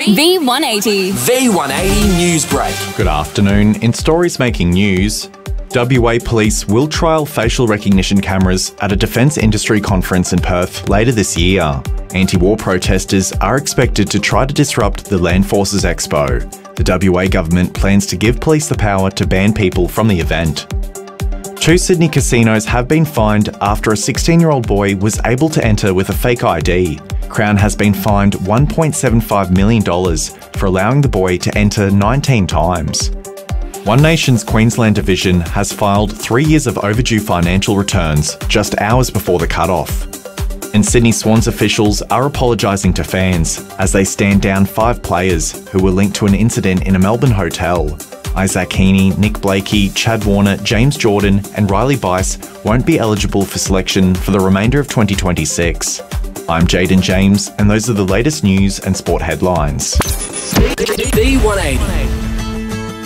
V180. V180 News Break. Good afternoon. In stories making news, WA Police will trial facial recognition cameras at a defence industry conference in Perth later this year. Anti-war protesters are expected to try to disrupt the Land Forces Expo. The WA government plans to give police the power to ban people from the event. 2 Sydney casinos have been fined after a 16-year-old boy was able to enter with a fake ID. Crown has been fined $1.75 million for allowing the boy to enter 19 times. One Nation's Queensland division has filed 3 years of overdue financial returns just hours before the cut-off. And Sydney Swans officials are apologising to fans as they stand down 5 players who were linked to an incident in a Melbourne hotel. Isaac Heaney, Nick Blakey, Chad Warner, James Jordan and Riley Bice won't be eligible for selection for the remainder of 2026. I'm Jaden James, and those are the latest news and sport headlines. V180.